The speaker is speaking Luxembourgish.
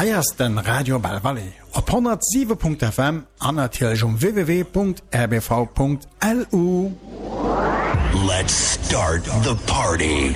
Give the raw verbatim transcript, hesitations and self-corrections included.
Eiers den Radio Bell Valley op honderd sieben Punkt F M an natürlich um w w w Punkt r b v Punkt l u. Let's start the party.